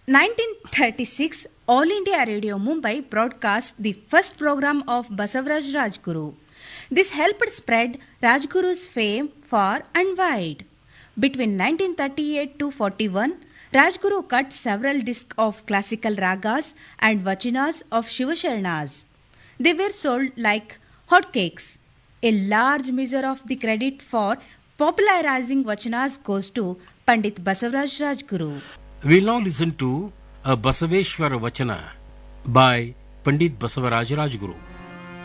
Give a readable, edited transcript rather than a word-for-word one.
1936, All India Radio Mumbai broadcast the first program of Basavaraj Rajguru. This helped spread Rajguru's fame far and wide. Between 1938 to 41, Rajguru cut several discs of classical ragas and vachinas of Shivasharnas. They were sold like hotcakes. A large measure of the credit for popularizing vachinas goes to Pandit Basavaraj Rajguru. We'll now listen to a Basaveshwara Vachana by Pandit Basavaraj Rajguru.